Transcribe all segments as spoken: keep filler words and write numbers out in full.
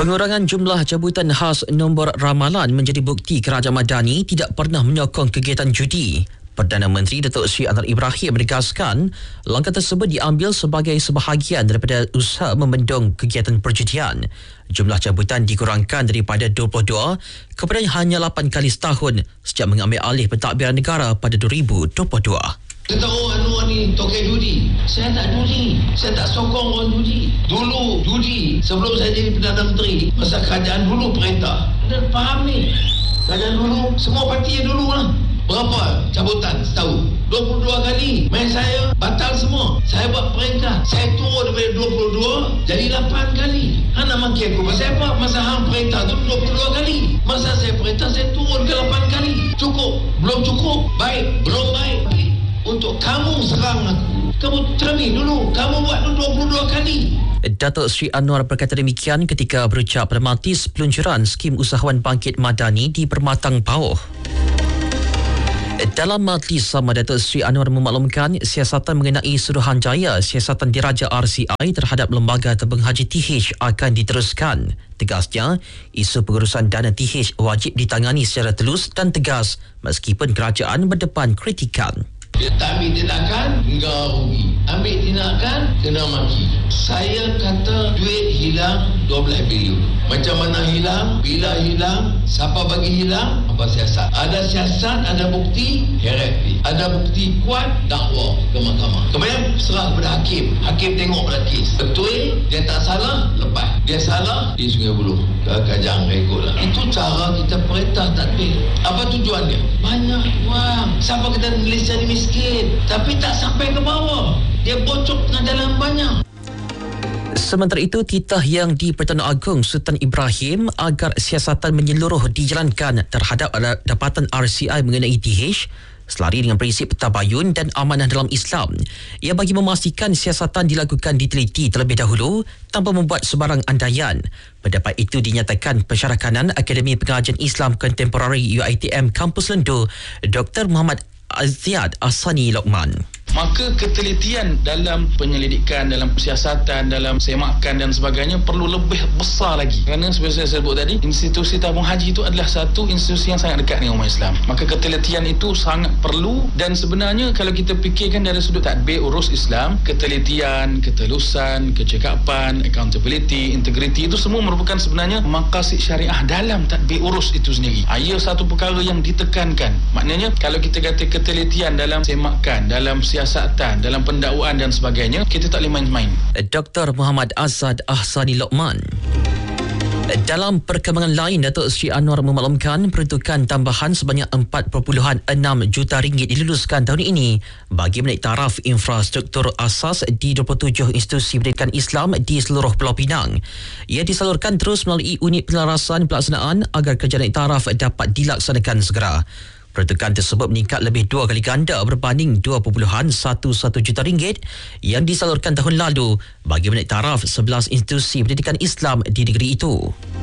Pengurangan jumlah jabatan khas nombor ramalan menjadi bukti kerajaan Madani tidak pernah menyokong kegiatan judi. Perdana Menteri Datuk Seri Anwar Ibrahim menegaskan langkah tersebut diambil sebagai sebahagian daripada usaha membendung kegiatan perjudian. Jumlah jabatan dikurangkan daripada dua puluh dua kepada hanya lapan kali setahun sejak mengambil alih pentadbiran negara pada dua ribu dua puluh dua. Kata oh Anwar ni tokai judi. Saya tak judi. Saya tak sokong orang judi. Dulu judi sebelum saya jadi Perdana Menteri, masa kerajaan dulu perintah. Anda faham ni? Kerajaan dulu semua parti dulu lah. Berapa cabutan setahun? dua puluh dua kali. Main saya batal semua. Saya buat perintah. Saya turun daripada dua puluh dua jadi lapan kali. Han nak maki aku pasal apa? Masa hang perintah tu dua puluh dua kali. Masa saya perintah saya turun ke lapan kali. Cukup? Belum cukup? Baik? Belum baik? Untuk kamu serang aku. Kamu termi dulu. Kamu buat tu dua puluh dua kali. Datuk Seri Anwar berkata demikian ketika berucap pada majlis peluncuran skim usahawan bangkit Madani di Permatang Pauh. Dalam majlis sama, Datuk Seri Anwar memaklumkan siasatan mengenai Suruhanjaya siasatan diraja R C I terhadap lembaga tabung haji T H akan diteruskan. Tegasnya, isu pengurusan dana T H wajib ditangani secara telus dan tegas meskipun kerajaan berdepan kritikan. Dia tak ambil tindakan, enggak rugi. Ambil tindakan, kena maki. Saya kata duit hilang dua belas bilion. Macam mana hilang? Bila hilang? Siapa bagi hilang? Apa siasat? Ada siasat, ada bukti, heret. Ada bukti kuat, dakwa ke mahkamah. Kemudian serah kepada hakim. Hakim tengok pada kes. Betul, dia tak salah, lepas. Dia salah, di Sungai Buloh. Kajang rekod lah. Itu cara kita perintah tadbir. Apa tujuan dia? Banyak wang. Siapa kata Malaysia ni miskin? Tapi tak sampai ke bawah. Dia bocok tengah dalam banyak. Sementara itu, titah yang di Pertuan Agong Sultan Ibrahim agar siasatan menyeluruh dijalankan terhadap dapatan R C I mengenai T H selari dengan prinsip tabayun dan amanah dalam Islam. Ia bagi memastikan siasatan dilakukan diteliti terlebih dahulu tanpa membuat sebarang andaian. Pendapat itu dinyatakan Pensyarah Kanan Akademi Pengajian Islam Kontemporari U I T M Kampus Lendu, Doktor Muhammad Aziad Ahsani Lokman. Maka ketelitian dalam penyelidikan, dalam siasatan, dalam semakan dan sebagainya perlu lebih besar lagi. Kerana seperti saya sebut tadi, institusi tabung haji itu adalah satu institusi yang sangat dekat dengan umat Islam. Maka ketelitian itu sangat perlu, dan sebenarnya kalau kita fikirkan dari sudut tadbir urus Islam, ketelitian, ketelusan, kecekapan, accountability, integriti itu semua merupakan sebenarnya maqasid syariah dalam tadbir urus itu sendiri. Ia satu perkara yang ditekankan. Maknanya kalau kita kata ketelitian dalam semakan, dalam siasatan, dalam pendakwaan dan sebagainya, kita tak boleh main-main. Doktor Muhammad Azad Ahsani Lokman. Dalam perkembangan lain, Datuk Seri Anwar memaklumkan peruntukan tambahan sebanyak empat perpuluhan enam juta ringgit diluluskan tahun ini bagi menaik taraf infrastruktur asas di dua puluh tujuh institusi pendidikan Islam di seluruh Pulau Pinang. Ia disalurkan terus melalui unit pelarasan pelaksanaan agar kerja naik taraf dapat dilaksanakan segera. Peruntukan tersebut meningkat lebih dua kali ganda berbanding dua perpuluhan satu satu juta ringgit yang disalurkan tahun lalu bagi menaik taraf sebelas institusi pendidikan Islam di negeri itu.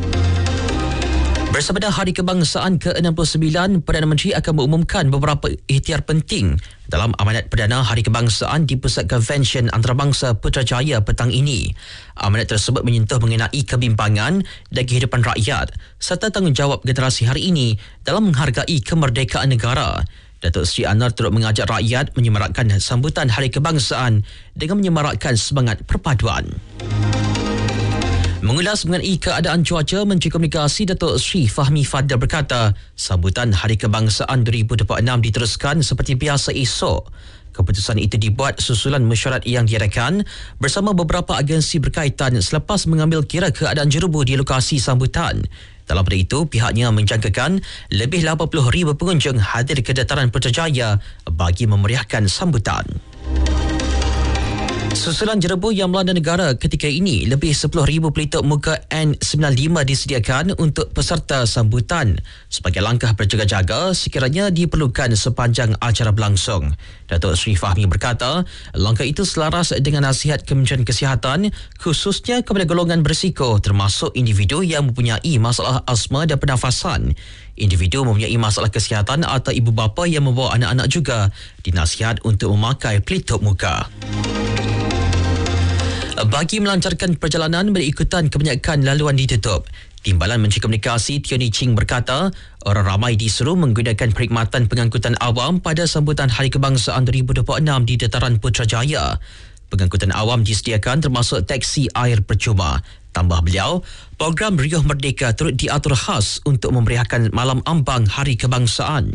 Bersama Hari Kebangsaan ke enam puluh sembilan, Perdana Menteri akan mengumumkan beberapa ikhtiar penting dalam amanat Perdana Hari Kebangsaan di Pusat Konvensyen Antarabangsa Putrajaya petang ini. Amanat tersebut menyentuh mengenai kebimbangan dan kehidupan rakyat serta tanggungjawab generasi hari ini dalam menghargai kemerdekaan negara. Datuk Seri Anwar turut mengajak rakyat menyemarakkan sambutan Hari Kebangsaan dengan menyemarakkan semangat perpaduan. Mengulas mengenai keadaan cuaca, Menteri Komunikasi Datuk Seri Fahmi Fadzil berkata, sambutan Hari Kebangsaan dua ribu dua puluh enam diteruskan seperti biasa esok. Keputusan itu dibuat susulan mesyuarat yang diadakan bersama beberapa agensi berkaitan selepas mengambil kira keadaan jerubu di lokasi sambutan. Dalam pada itu, pihaknya menjangkakan lebih lapan puluh ribu pengunjung hadir ke dataran Putrajaya bagi memeriahkan sambutan. Susulan jerebu yang melanda negara ketika ini, lebih sepuluh ribu pelituk muka N sembilan puluh lima disediakan untuk peserta sambutan sebagai langkah berjaga-jaga sekiranya diperlukan sepanjang acara berlangsung. Datuk Seri Fahmi berkata, langkah itu selaras dengan nasihat Kementerian Kesihatan khususnya kepada golongan berisiko termasuk individu yang mempunyai masalah asma dan pernafasan. Individu mempunyai masalah kesihatan atau ibu bapa yang membawa anak-anak juga dinasihat untuk memakai pelitup muka. Bagi melancarkan perjalanan berikutan kebanyakan laluan ditutup. Timbalan Menteri Komunikasi Tioni Ching berkata, orang ramai disuruh menggunakan perkhidmatan pengangkutan awam pada sambutan Hari Kebangsaan dua ribu dua puluh enam di Dataran Putrajaya. Pengangkutan awam disediakan termasuk teksi air percuma. Tambah beliau, program Riuh Merdeka turut diatur khas untuk memeriahkan malam ambang Hari Kebangsaan.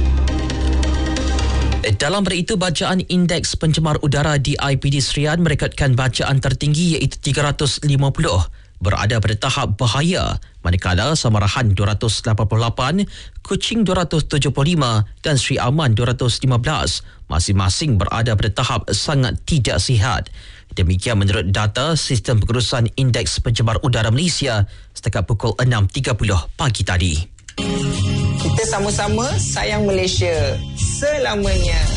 Dalam pada itu, bacaan Indeks Pencemar Udara di I P D Serian merekodkan bacaan tertinggi iaitu tiga ratus lima puluh, berada pada tahap bahaya, manakala Samarahan dua ratus lapan puluh lapan, Kuching dua ratus tujuh puluh lima dan Sri Aman dua ratus lima belas masing-masing berada pada tahap sangat tidak sihat. Demikian menurut data Sistem Pengurusan Indeks Pencemar Udara Malaysia setakat pukul enam tiga puluh pagi tadi. Kita sama-sama sayang Malaysia selamanya.